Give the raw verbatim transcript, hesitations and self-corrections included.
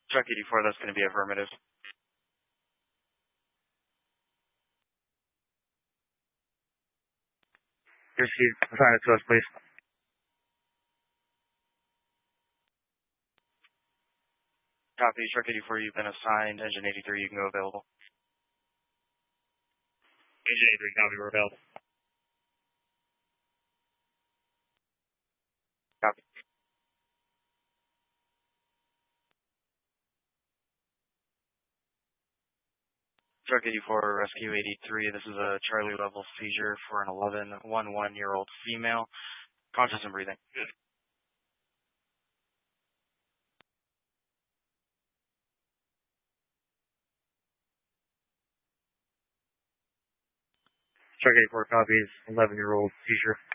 Truck eighty-four, that's going to be affirmative. Your seat, assign it to us, please. Copy, Truck eighty-four, you've been assigned. Engine eighty-three, you can go available. Engine eighty-three, copy, we're available. Copy. Truck eighty-four, Rescue eighty-three, this is a Charlie level seizure for an eleven, one one-year-old female. Conscious and breathing. Good. Truck eighty-four copies, eleven-year-old seizure.